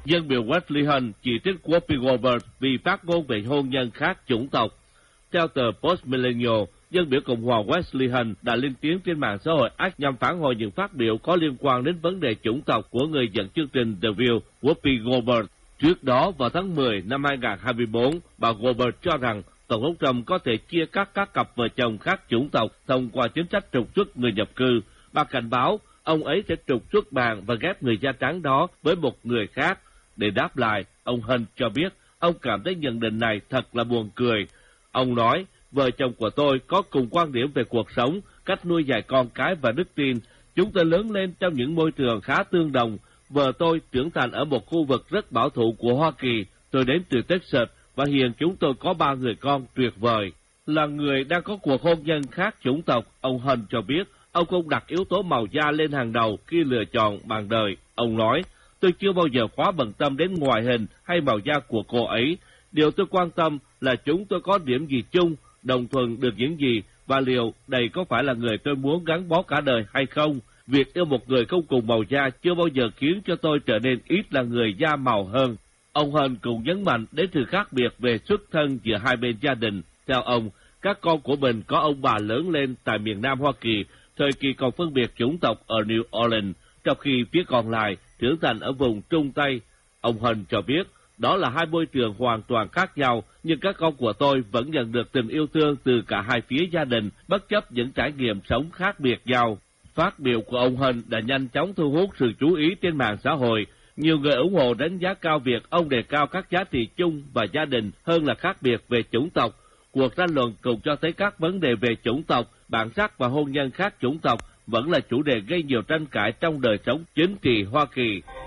Dân biểu Wesley Hunt chỉ trích Whoopi Goldberg vì phát ngôn về hôn nhân khác chủng tộc. Theo tờ Post Millennial, dân biểu Cộng hòa Wesley Hunt đã lên tiếng trên mạng xã hội X nhằm phản hồi những phát biểu có liên quan đến vấn đề chủng tộc của người dẫn chương trình The View, Whoopi Goldberg. Trước đó, vào tháng 10 năm 2024, bà Goldberg cho rằng Tổng thống Trump có thể chia cắt các cặp vợ chồng khác chủng tộc thông qua chính sách trục xuất người nhập cư. Bà cảnh báo ông ấy sẽ trục xuất bạn và ghép người da trắng đó với một người khác. Để đáp lại, ông Hunt cho biết ông cảm thấy nhận định này thật là buồn cười. Ông nói, vợ chồng của tôi có cùng quan điểm về cuộc sống, cách nuôi dạy con cái và đức tin. Chúng tôi lớn lên trong những môi trường khá tương đồng. Vợ tôi trưởng thành ở một khu vực rất bảo thủ của Hoa Kỳ. Tôi đến từ Texas và hiện chúng tôi có 3 người con tuyệt vời. Là người đang có cuộc hôn nhân khác chủng tộc, ông Hunt cho biết ông không đặt yếu tố màu da lên hàng đầu khi lựa chọn bạn đời. Ông nói, tôi chưa bao giờ quá bận tâm đến ngoại hình hay màu da của cô ấy. Điều tôi quan tâm là chúng tôi có điểm gì chung, đồng thuận được những gì, và liệu đây có phải là người tôi muốn gắn bó cả đời hay không. Việc yêu một người không cùng màu da chưa bao giờ khiến cho tôi trở nên ít là người da màu hơn. Ông Hunt cũng nhấn mạnh đến sự khác biệt về xuất thân giữa hai bên gia đình. Theo ông, các con của mình có ông bà lớn lên tại miền Nam Hoa Kỳ, thời kỳ còn phân biệt chủng tộc ở New Orleans, trong khi phía còn lại trưởng thành ở vùng Trung Tây. Ông Hunt cho biết, đó là hai môi trường hoàn toàn khác nhau, nhưng các con của tôi vẫn nhận được tình yêu thương từ cả hai phía gia đình, bất chấp những trải nghiệm sống khác biệt nhau. Phát biểu của ông Hunt đã nhanh chóng thu hút sự chú ý trên mạng xã hội. Nhiều người ủng hộ đánh giá cao việc ông đề cao các giá trị chung và gia đình hơn là khác biệt về chủng tộc. Cuộc tranh luận cũng cho thấy các vấn đề về chủng tộc, bản sắc và hôn nhân khác chủng tộc vẫn là chủ đề gây nhiều tranh cãi trong đời sống chính trị Hoa Kỳ.